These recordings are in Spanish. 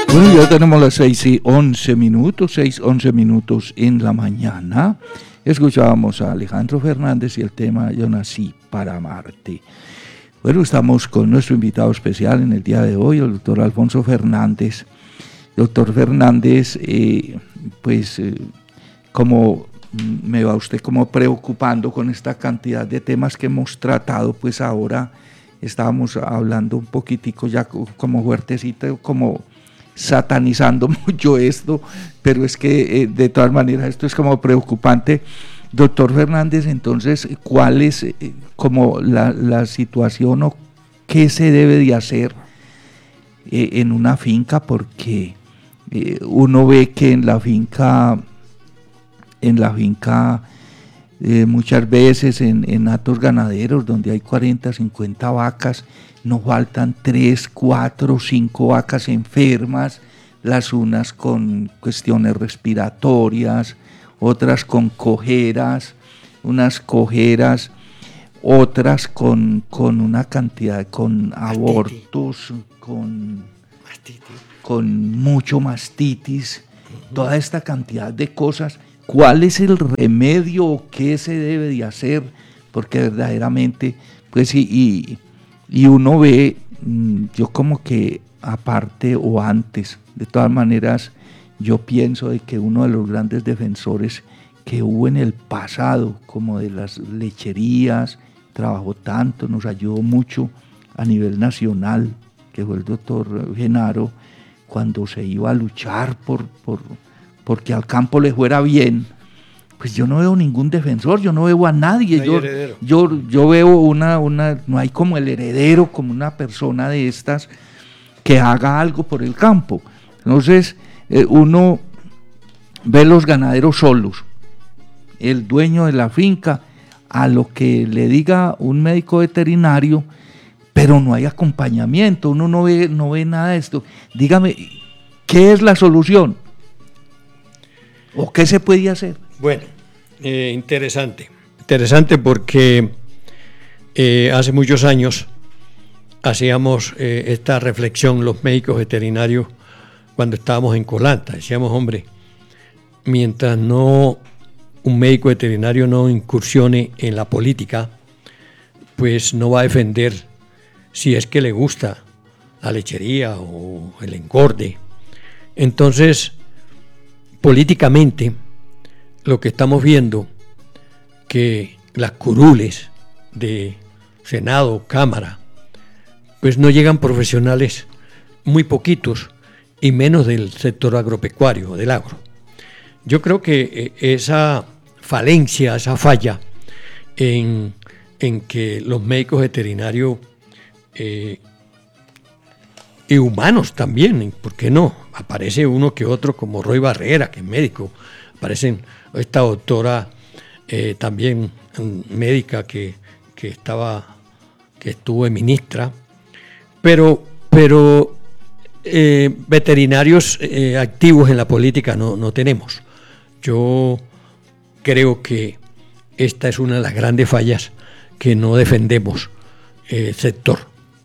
Bueno, ya tenemos las 6:11, 6:11 en la mañana. Escuchábamos a Alejandro Fernández y el tema Yo nací para amarte. Bueno, estamos con nuestro invitado especial en el día de hoy, el doctor Alfonso Fernández. Doctor Fernández, como me va usted como preocupando con esta cantidad de temas que hemos tratado, pues ahora estábamos hablando un poquitico ya como fuertecito, como satanizando mucho esto, pero es que de todas maneras esto es como preocupante. Doctor Fernández, entonces, ¿cuál es como la situación o qué se debe de hacer en una finca? Porque uno ve que en la finca muchas veces en hatos ganaderos donde hay 40, 50 vacas, nos faltan 3, 4, 5 vacas enfermas, las unas con cuestiones respiratorias, otras con cojeras, otras con una cantidad, con abortos, con mucho mastitis, toda esta cantidad de cosas. ¿Cuál es el remedio o qué se debe de hacer? Porque verdaderamente, pues y uno ve, yo como que aparte o antes, de todas maneras, yo pienso de que uno de los grandes defensores que hubo en el pasado, como de las lecherías, trabajó tanto, nos ayudó mucho a nivel nacional, que fue el doctor Genaro, cuando se iba a luchar porque al campo le fuera bien. Pues yo no veo ningún defensor, yo no veo a nadie, yo veo no hay como el heredero, como una persona de estas que haga algo por el campo. Entonces uno ve los ganaderos solos, el dueño de la finca, a lo que le diga un médico veterinario, pero no hay acompañamiento, uno no ve nada de esto. Dígame, ¿qué es la solución? ¿O qué se puede hacer? Bueno, interesante porque hace muchos años hacíamos esta reflexión los médicos veterinarios cuando estábamos en Colanta. Decíamos, hombre, mientras un médico veterinario no incursione en la política, pues no va a defender si es que le gusta la lechería o el engorde. Entonces, políticamente, lo que estamos viendo, que las curules de Senado, Cámara, pues no llegan profesionales, muy poquitos, y menos del sector agropecuario, del agro. Yo creo que esa falencia, esa falla en que los médicos veterinarios y humanos también, ¿por qué no? Aparece uno que otro como Roy Barrera, que es médico, aparecen esta doctora también médica que estuvo de ministra, pero veterinarios activos en la política no tenemos. Yo creo que esta es una de las grandes fallas que no defendemos el sector.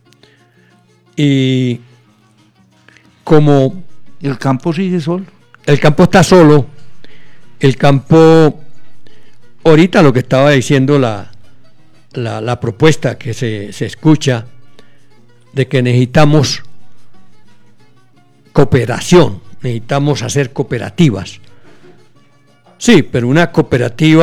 Y como el campo sigue solo. El campo está solo. El campo, ahorita lo que estaba diciendo la propuesta que se escucha de que necesitamos cooperación, necesitamos hacer cooperativas. Sí, pero una cooperativa